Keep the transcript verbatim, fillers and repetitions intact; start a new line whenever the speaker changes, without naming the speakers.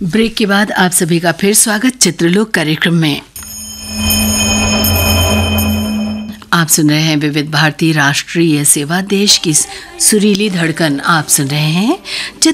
Break के बाद आप सभी का फिर स्वागत चित्रलोक कार्यक्रम में। आप सुन रहे हैं विविध भारती राष्ट्रीय सेवा, देश की सुरीली धड़कन। आप सुन रहे हैं